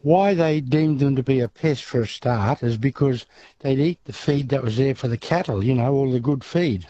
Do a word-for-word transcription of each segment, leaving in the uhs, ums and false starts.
Why they deemed them to be a pest for a start is because they'd eat the feed that was there for the cattle, you know, all the good feed.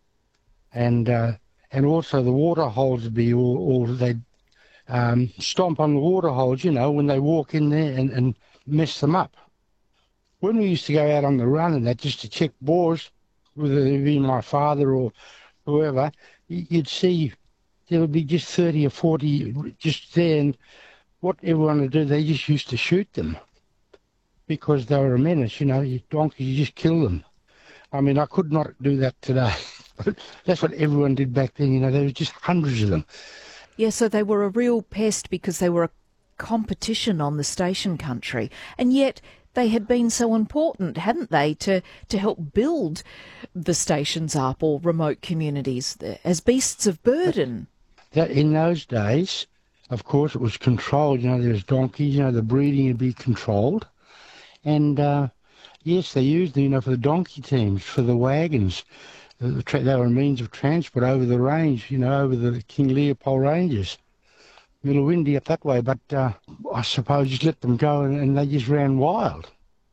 And uh, and also the water holes would be all, all they'd um, stomp on the water holes, you know, when they walk in there and, and mess them up. When we used to go out on the run and that just to check boars, whether it be my father or whoever, you'd see there would be just thirty or forty just there, and what everyone would do, they just used to shoot them because they were a menace, you know, you donkeys, you just kill them. I mean, I could not do that today, but that's what everyone did back then, you know, there was just hundreds of them. Yeah, so they were a real pest because they were a competition on the station country, and yet they had been so important, hadn't they, to, to help build the stations up or remote communities as beasts of burden. That in those days, of course, it was controlled. You know, there was donkeys, you know, the breeding would be controlled. And, uh, yes, they used them, you know, for the donkey teams, for the wagons. The tra- they were a means of transport over the range, you know, over the King Leopold ranges. A little windy up that way, but uh, I suppose just let them go and, and they just ran wild.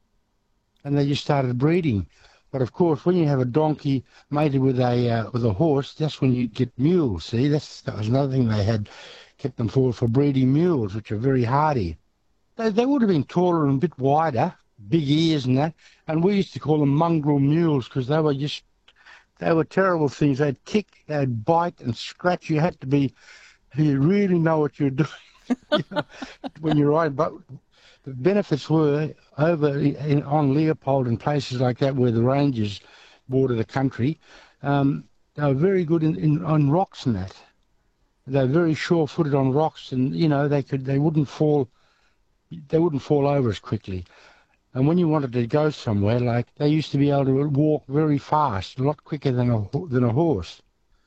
And they just started breeding. But of course, when you have a donkey mated with a uh, with a horse, that's when you get mules. See, that's that was another thing they had kept them for for breeding mules, which are very hardy. They they would have been taller and a bit wider, big ears and that. And we used to call them mongrel mules because they were just they were terrible things. They'd kick, they'd bite and scratch. You had to be you really know what you're doing you know, when you're riding. But the benefits were over in, on Leopold and places like that where the ranges border the country. Um, they were very good in, in on rocks and that. They were very sure-footed on rocks, and you know they could they wouldn't fall they wouldn't fall over as quickly. And when you wanted to go somewhere, like they used to be able to walk very fast, a lot quicker than a than a horse.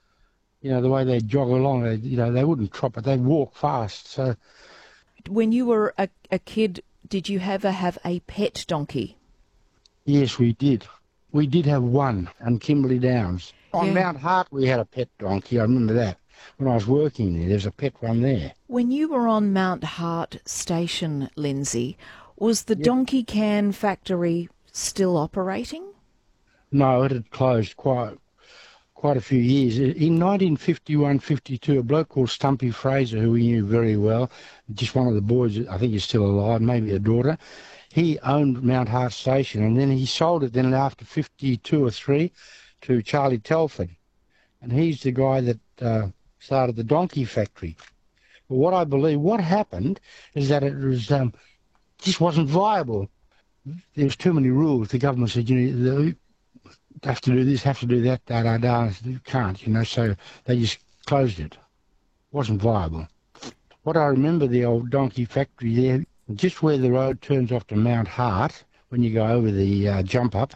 You know the way they jog along, they you know they wouldn't trot, but they'd walk fast. So. When you were a, a kid, did you ever have a pet donkey? Yes, we did. We did have one on Kimberley Downs. On Yeah. Mount Hart we had a pet donkey, I remember that. When I was working there, there was a pet one there. When you were on Mount Hart Station, Lindsay, was the Yep. donkey can factory still operating? No, it had closed quite quite a few years. In nineteen fifty-one fifty-two, a bloke called Stumpy Fraser, who we knew very well, just one of the boys, I think he's still alive, maybe a daughter, he owned Mount Hart Station, and then he sold it then after fifty-two or three to Charlie Telford. And he's the guy that uh, started the donkey factory. But what I believe, what happened is that it was um, just wasn't viable. There was too many rules. The government said, you know, have to do this, have to do that, da da da. You can't, you know, so they just closed it. It wasn't viable. What I remember, the old donkey factory there, just where the road turns off to Mount Hart, when you go over the uh, jump up,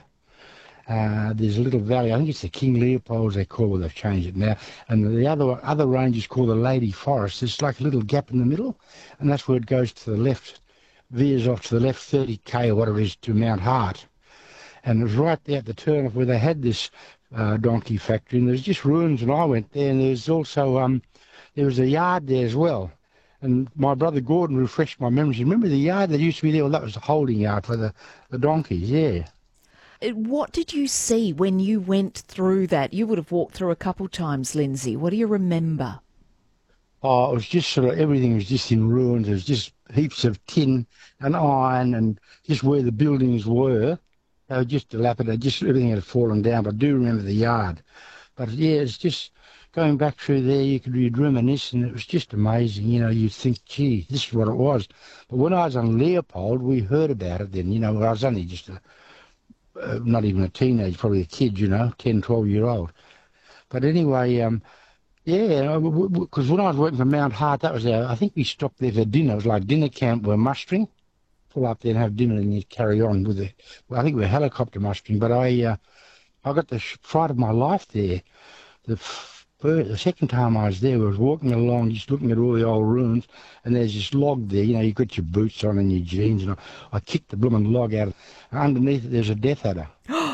uh, there's a little valley. I think it's the King Leopold, they call it. They've changed it now. And the other other range is called the Lady Forest. There's like a little gap in the middle, and that's where it goes to the left, veers off to the left thirty K or whatever it is to Mount Hart. And it was right there at the turn of where they had this uh, donkey factory, and there's just ruins. And I went there, and there's also um, there was a yard there as well. And my brother Gordon refreshed my memories. You remember the yard that used to be there? Well, that was the holding yard for the, the donkeys. Yeah. What did you see when you went through that? You would have walked through a couple times, Lindsay. What do you remember? Oh, it was just sort of everything was just in ruins. There was just heaps of tin and iron, and just where the buildings were. They were just dilapidated, just everything had fallen down. But I do remember the yard. But yeah, it's just going back through there, you could you'd reminisce, and it was just amazing. You know, you'd think, gee, this is what it was. But when I was on Leopold, we heard about it then. You know, I was only just a, uh, not even a teenager, probably a kid, you know, ten, twelve year old. But anyway, um, yeah, because when I was working for Mount Hart, that was our, I think we stopped there for dinner. It was like dinner camp. We're mustering. Pull up there and have dinner, and you carry on with it. Well, I think we were helicopter mustering, but I uh, I got the fright of my life there. The, first, the second time I was there, we was walking along, just looking at all the old ruins, and there's this log there. You know, you got your boots on and your jeans, and I, I kicked the blooming log out. And underneath it, there's a death adder.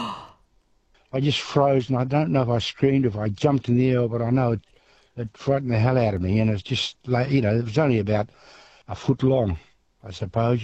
I just froze, and I don't know if I screamed, if I jumped in the air, but I know it, it frightened the hell out of me, and it's just like, you know, it was only about a foot long, I suppose.